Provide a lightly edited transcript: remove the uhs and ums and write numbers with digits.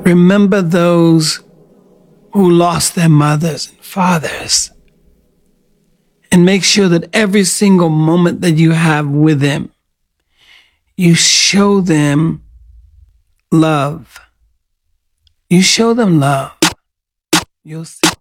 Remember those who lost their mothers and fathers. And make sure that every single moment that you have with them, you show them love. You show them love. You'll see.